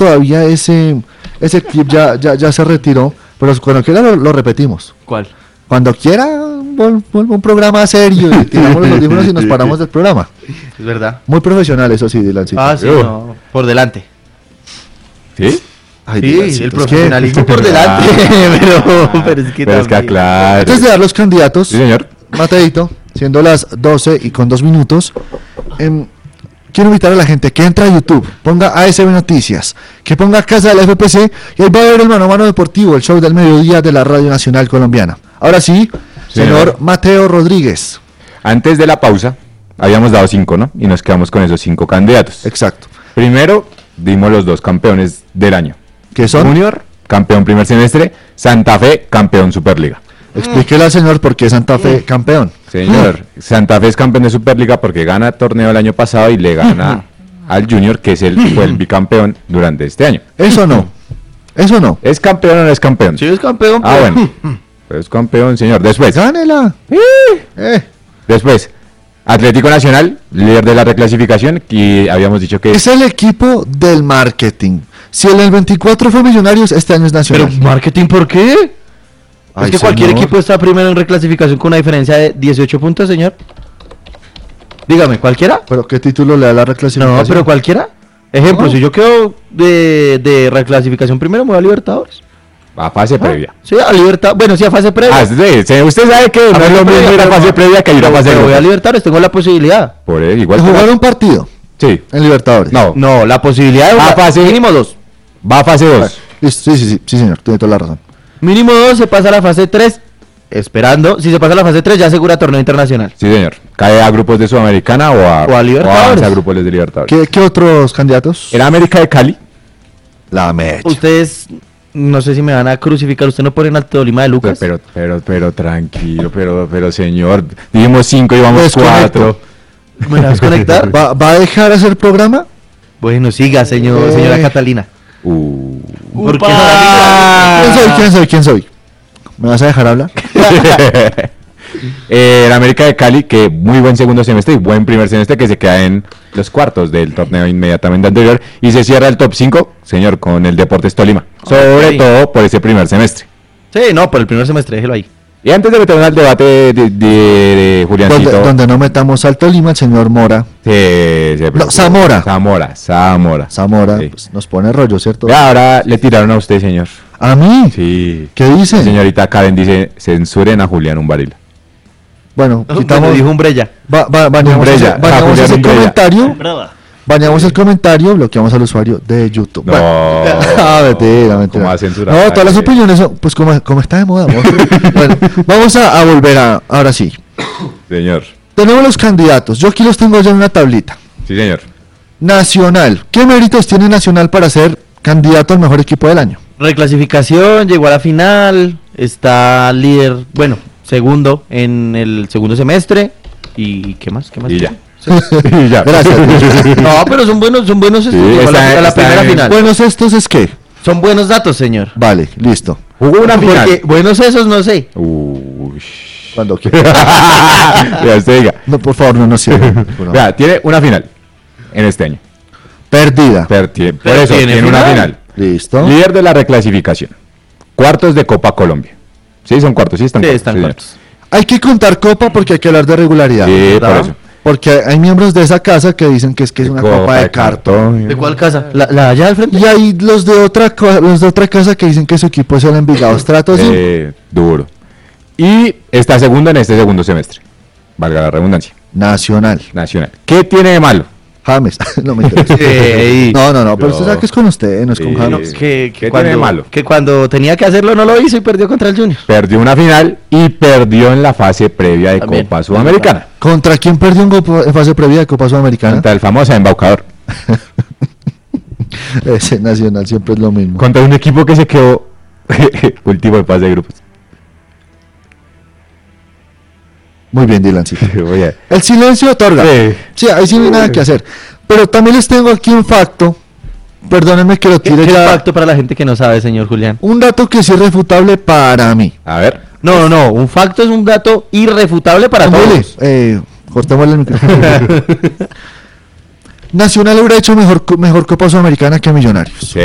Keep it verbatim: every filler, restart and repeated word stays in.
todavía ese ese clip ya, ya, ya se retiró, pero cuando quiera lo, lo repetimos. ¿Cuál? Cuando quiera, vuelva un programa serio y tiramos los audífonos y nos paramos del programa. Es verdad. Muy profesional, eso sí, Dylancito. Ah, sí, no, por delante. ¿Sí? Ay, Sí, Dylancito, el es profesionalismo que- por delante. pero, pero es que Pero es que también. aclare. Antes de dar los candidatos, Sí, señor. Mateito, siendo las doce y con dos minutos, em, quiero invitar a la gente que entra a YouTube, ponga A S B Noticias, que ponga Casa de la F P C y ahí va a ver el Mano a Mano Deportivo, el show del mediodía de la Radio Nacional Colombiana. Ahora sí, Sí, señor señor. Mateo Rodríguez. Antes de la pausa, habíamos dado cinco, ¿no? Y nos quedamos con esos cinco candidatos. Exacto. Primero, dimos los dos campeones del año. ¿Qué son? Junior, campeón primer semestre. Santa Fe, campeón Superliga. Explíquele al señor por qué Santa Fe campeón. Señor, Santa Fe es campeón de Superliga porque gana torneo el año pasado y le gana al Junior, que es el, fue el bicampeón durante este año. Eso no. Eso no. ¿Es campeón o no es campeón? Sí, es campeón. Ah, pero- bueno. Pues es campeón, señor. Después, Gánela. Eh. después, Atlético Nacional, líder de la reclasificación, y habíamos dicho que Es el equipo del marketing. Si el veinticuatro fue Millonarios, este año es Pero, Nacional. ¿marketing por qué? Ay, es que cualquier señor. equipo está primero en reclasificación con una diferencia de dieciocho puntos, señor. Dígame, ¿cualquiera? ¿Pero qué título le da la reclasificación? No, pero ¿cualquiera? Ejemplo, No. si yo quedo de, de reclasificación primero, me voy a Libertadores. a fase previa. Sí, a Libertadores. Bueno, sí, a fase previa. Ah, sí, sí, usted sabe que no A es lo fase mismo previa, ir a pero- fase previa que ir a pero- fase pero voy a grupal. Libertadores, tengo la posibilidad. Por él, igual. De que jugar va- un partido Sí. en Libertadores. No, No, la posibilidad de Ah, jugar- fase- mínimo dos. va a fase dos. Listo, sí, sí, sí, sí, señor, tiene toda la razón. Mínimo dos, se pasa a la fase tres. Esperando, si se pasa a la fase tres, ya asegura torneo internacional. Sí, señor. Cae a grupos de Sudamericana o a, O a Libertadores. avanza a grupos de Libertadores. ¿Qué, qué otros candidatos? Era América de Cali. La Mecha. Ustedes, no sé si me van a crucificar, ¿usted no ponen al Tolima de Lucas? Pero, pero, pero, tranquilo, pero, pero, señor. Dijimos cinco y vamos Desconecto. cuatro. ¿Me la vas a conectar? ¿Va, ¿Va a dejar hacer programa? Bueno, siga, señor, Eh. señora Catalina. Uh. ¿Por qué Ah. ¿Quién soy? ¿Quién soy? ¿Quién soy? ¿Me vas a dejar hablar? eh, el América de Cali, que muy buen segundo semestre y buen primer semestre, que se queda en los cuartos del torneo inmediatamente anterior y se cierra el top cinco, señor, con el Deportes Tolima, sobre Ok. todo por ese primer semestre. Sí, no, por el primer semestre, déjelo ahí. Y antes de meternos al debate de, de, de- de Juliancito, Donde, donde no metamos al Tolima, el señor Mora. se- se preocupa. Zamora. Zamora, Zamora. Zamora, Sí. pues, nos pone rollo, ¿cierto? Vea, ahora le tiraron a usted, señor. ¿A mí? Sí. ¿Qué dice? Señorita Karen dice, censuren a Julián Umbaril. Bueno, Bueno, quitamos... dijo Umbrella. ba- ba- bañamos Umbrella, ese, bañamos ah, Julián ese Umbrella. comentario, Brava. bañamos el comentario, bloqueamos al usuario de YouTube. No. Bueno, ah, mentira, mentira. ¿Cómo va a censurar? No, todas las Sí. opiniones son, pues como, como está de moda. Vamos, bueno, vamos a, a volver a, ahora sí. Señor. Tenemos los candidatos, yo aquí los tengo ya en una tablita. Sí, señor. Nacional, ¿qué méritos tiene Nacional para ser candidato al mejor equipo del año? Reclasificación, llegó a la final, está líder, bueno, segundo en el segundo semestre. ¿Y qué más? ¿Qué más? Y ya. Y ya. Gracias. No, pero son buenos, son buenos estos, llegó a la, está- a la está primera en- final. Buenos estos es qué? Son buenos datos, señor. Vale, listo. Jugó una final. Porque buenos esos no sé. Uy. Cuando quiera. Ya usted diga. No, por favor, no nos sirve. Vea, tiene una final en este año. Perdida. Per- tie- por Pero eso, tiene tiene una final. final. Listo. Líder de la reclasificación. Cuartos de Copa Colombia. Sí, son cuartos, sí están Sí, cuartos. están señor. cuartos. Hay que contar copa porque hay que hablar de regularidad. Sí, por ¿verdad? eso. Porque hay miembros de esa casa que dicen que es que es una copa, de cartón. ¿De cuál casa? ¿La, la allá al frente? Y hay los de otra co- los de otra casa que dicen que su equipo es el Envigado Stratos. Eh, duro. Y está segundo en este segundo semestre. Valga la redundancia. Nacional. Nacional. ¿Qué tiene de malo? James. No me interesa. Ey. No, no, no, pero No. usted sabe que es con usted, no es con Sí. James. Que, que ¿Qué tiene cuando, de malo? que cuando tenía que hacerlo no lo hizo y perdió contra el Junior. Perdió una final y perdió en la fase previa de También. Copa Sudamericana. ¿Contra quién perdió en, copa- en fase previa de Copa Sudamericana? Contra el famoso embaucador. Ese Nacional siempre es lo mismo. Contra un equipo que se quedó último de fase de grupos. Muy bien, Dylan. Sí. Oye, El silencio otorga. Sí. Sí, ahí sí no hay nada que hacer. Pero también les tengo aquí un facto. Perdónenme que lo ¿Qué, tire qué ya. facto para la gente que no sabe, señor Julián? Un dato que sí es refutable para mí. a ver. No, no, no. Un facto es un dato irrefutable para Mire, todos. eh, cortémosle el micrófono. Nacional hubiera hecho mejor, co- mejor Copa Sudamericana que Millonarios. Sí.